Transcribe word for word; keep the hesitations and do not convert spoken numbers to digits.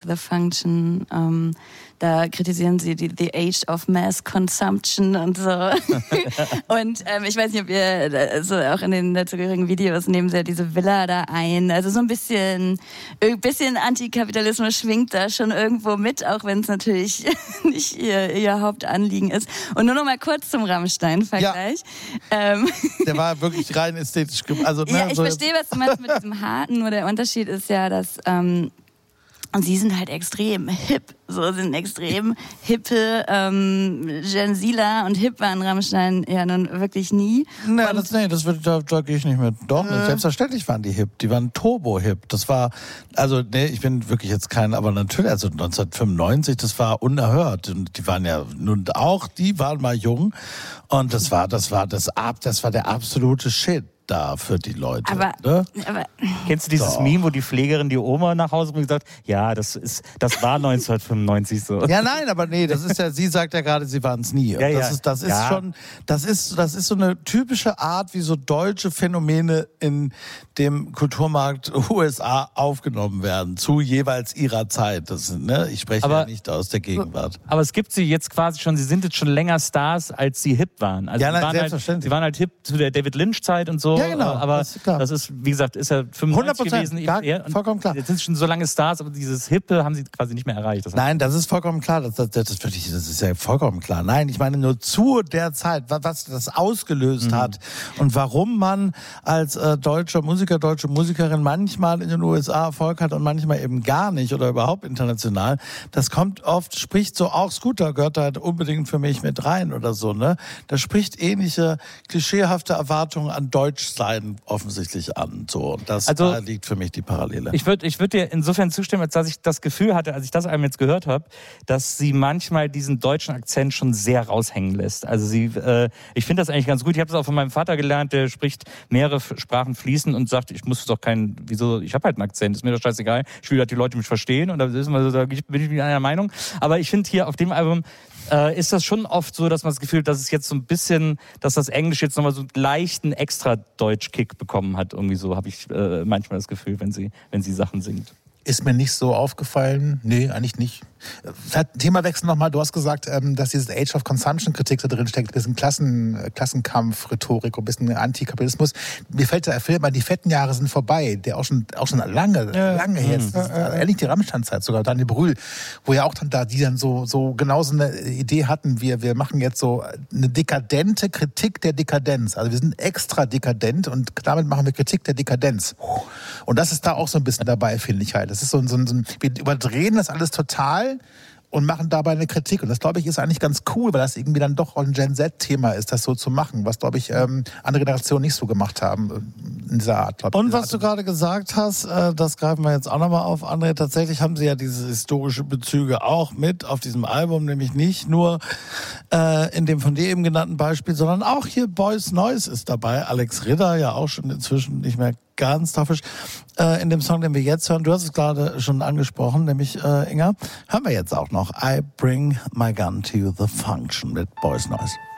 The Function. Ähm, da kritisieren sie die The Age of Mass Consumption und so. Und ähm, ich weiß nicht, ob ihr, also auch in den dazugehörigen Videos nehmen sie ja diese Villa da ein. Also so ein bisschen, ein bisschen Antikapitalismus schwingt da schon irgendwo mit, auch wenn es natürlich nicht ihr, ihr Hauptanliegen ist. Und nur noch mal kurz zum Rammstein-Vergleich. Ja. Ähm, der war wirklich rein ästhetisch. Also, ne, ja, ich so verstehe, was du meinst mit diesem Harten, nur der Unterschied ist ja, dass ähm, und sie sind halt extrem hip, so sind extrem hippe ähm, Gensila und hip waren Rammstein ja nun wirklich nie. Nee, das, nee, das wird, da, da gehe ich nicht mit. Doch, äh. selbstverständlich waren die hip. Die waren turbo-hip. Das war, also nee, ich bin wirklich jetzt kein, aber natürlich, also neunzehnhundertfünfundneunzig, das war unerhört. Und die waren ja nun auch, die waren mal jung. Und das war, das war das, das war der absolute Shit da für die Leute. Aber, ne? aber kennst du dieses so. Meme, wo die Pflegerin die Oma nach Hause bringt und sagt, ja, das ist, das war neunzehnhundertfünfundneunzig so. Ja, nein, aber nee, das ist ja, sie sagt ja gerade, sie waren es nie. Ja, ja. Das ist, das ist ja. schon, das ist, das ist so eine typische Art, wie so deutsche Phänomene in dem Kulturmarkt U S A aufgenommen werden, zu jeweils ihrer Zeit. Das, ne, ich spreche aber, ja nicht aus der Gegenwart. Aber es gibt sie jetzt quasi schon, sie sind jetzt schon länger Stars, als sie hip waren. Also ja, nein, sie waren selbstverständlich. Halt, sie waren halt hip zu der David Lynch-Zeit und so. Ja, genau. Aber das ist, klar. das ist, wie gesagt, ist ja fünfundneunzig gewesen. Gar, ja, vollkommen klar. Jetzt sind sie schon so lange Stars, aber dieses Hippe haben sie quasi nicht mehr erreicht. Das Nein, das ist vollkommen klar. Das, das, das, das, das ist ja vollkommen klar. Nein, ich meine nur zu der Zeit, was das ausgelöst mhm. hat und warum man als äh, deutscher Musiker, deutsche Musikerin manchmal in den U S A Erfolg hat und manchmal eben gar nicht oder überhaupt international. Das kommt oft, spricht so, auch Scooter gehört da halt unbedingt für mich mit rein oder so, ne? Da spricht ähnliche klischeehafte Erwartungen an Deutschsein offensichtlich an. So, das also, da liegt für mich die Parallele. Ich würde ich würd dir insofern zustimmen, als dass ich das Gefühl hatte, als ich das einmal jetzt gehört habe, dass sie manchmal diesen deutschen Akzent schon sehr raushängen lässt. Also sie, äh, ich finde das eigentlich ganz gut. Ich habe das auch von meinem Vater gelernt, der spricht mehrere Sprachen fließend und sagt, ich muss doch keinen, wieso, ich habe halt einen Akzent, ist mir doch scheißegal. Ich will, dass die Leute mich verstehen und da ist immer so, da bin ich mit einer Meinung. Aber ich finde hier auf dem Album äh, ist das schon oft so, dass man das Gefühl hat, dass es jetzt so ein bisschen, dass das Englisch jetzt nochmal so einen leichten extra Deutsch-Kick bekommen hat. Irgendwie so habe ich äh, manchmal das Gefühl, wenn sie, wenn sie Sachen singt. Ist mir nicht so aufgefallen. Nee, eigentlich nicht. Themawechsel nochmal. Du hast gesagt, dass diese Age of Consumption-Kritik da drin steckt. Ein bisschen Klassen, Klassenkampf, Rhetorik, ein bisschen Antikapitalismus. Mir fällt der Film an, die fetten Jahre sind vorbei. Der auch schon, auch schon lange, ja. lange her. Mhm. Ehrlich, die Rammstein-Zeit sogar. Daniel Brühl, wo ja auch dann da, die dann so, so genauso eine Idee hatten. Wir, wir machen jetzt so eine dekadente Kritik der Dekadenz. Also wir sind extra dekadent und damit machen wir Kritik der Dekadenz. Und das ist da auch so ein bisschen dabei, finde ich halt. Das ist so ein, so ein, wir überdrehen das alles total und machen dabei eine Kritik. Und das, glaube ich, ist eigentlich ganz cool, weil das irgendwie dann doch auch ein Gen-Z-Thema ist, das so zu machen, was, glaube ich, ähm, andere Generationen nicht so gemacht haben in dieser Art. Glaub, und was Art. du gerade gesagt hast, äh, das greifen wir jetzt auch nochmal auf, André, tatsächlich haben sie ja diese historische Bezüge auch mit auf diesem Album, nämlich nicht nur äh, in dem von dir eben genannten Beispiel, sondern auch hier Boys Noise ist dabei, Alex Ritter, ja auch schon inzwischen nicht mehr ganz taffisch, äh, in dem Song, den wir jetzt hören. Du hast es gerade schon angesprochen, nämlich äh, Inga, hören wir jetzt auch noch I Bring My Gun to the Function mit Boys Noise.